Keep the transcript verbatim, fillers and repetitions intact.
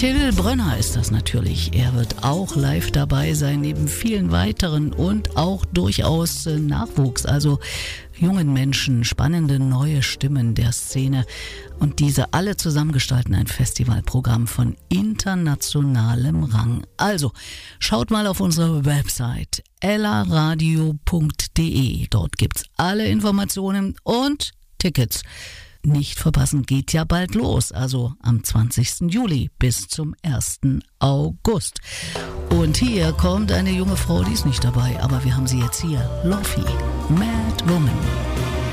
Till Brönner ist das natürlich. Er wird auch live dabei sein, neben vielen weiteren und auch durchaus äh, Nachwuchs, also jungen Menschen, spannende neue Stimmen der Szene. Und diese alle zusammen gestalten ein Festivalprogramm von internationalem Rang. Also, schaut mal auf unsere Website ella radio punkt de. Dort gibt's alle Informationen und Tickets. Nicht verpassen, geht ja bald los, also am zwanzigsten Juli bis zum ersten August. Und hier kommt eine junge Frau, die ist nicht dabei, aber wir haben sie jetzt hier. Lofi, Mad Woman.